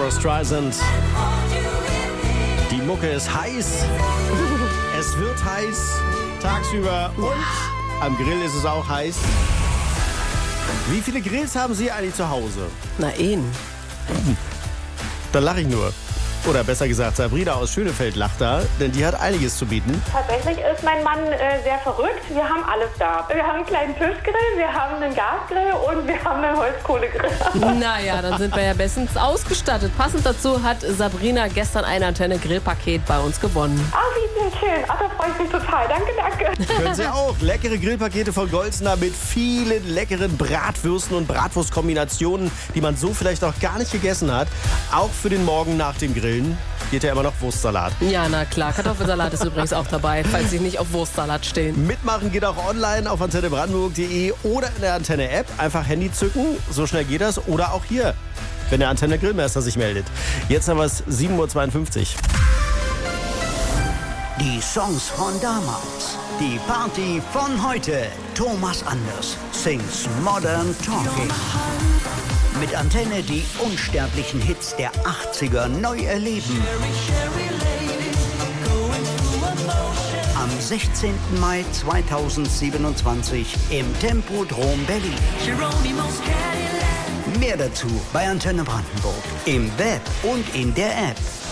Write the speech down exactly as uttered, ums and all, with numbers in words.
Barbra Streisand. Die Mucke ist heiß. Es wird heiß tagsüber und am Grill ist es auch heiß. Wie viele Grills haben Sie eigentlich zu Hause? Na, ihn. Da lache ich nur. Oder besser gesagt, Sabrina aus Schönefeld lacht da, denn die hat einiges zu bieten. Tatsächlich ist mein Mann äh, sehr verrückt. Wir haben alles da. Wir haben einen kleinen Tischgrill, wir haben einen Gasgrill und wir haben einen Holzkohlegrill. Naja, dann sind wir ja bestens ausgestattet. Passend dazu hat Sabrina gestern ein Antenne-Grillpaket bei uns gewonnen. Ach, wie schön. Ach, da freue ich mich total. Danke, danke. Können Sie auch. Leckere Grillpakete von Goldsner mit vielen leckeren Bratwürsten und Bratwurstkombinationen, die man so vielleicht auch gar nicht gegessen hat. Auch für den Morgen nach dem Grillen geht ja immer noch Wurstsalat. Ja, na klar. Kartoffelsalat ist übrigens auch dabei, falls Sie nicht auf Wurstsalat stehen. Mitmachen geht auch online auf antenne brandenburg punkt de oder in der Antenne-App. Einfach Handy zücken, so schnell geht das. Oder auch hier, wenn der Antenne-Grillmeister sich meldet. Jetzt haben wir es sieben Uhr zweiundfünfzig. Die Songs von damals. Die Party von heute. Thomas Anders sings Modern Talking. Mit Antenne die unsterblichen Hits der achtziger neu erleben. Am sechzehnten Mai zweitausendsiebenundzwanzig im Tempodrom Berlin. Mehr dazu bei Antenne Brandenburg im Web und in der App.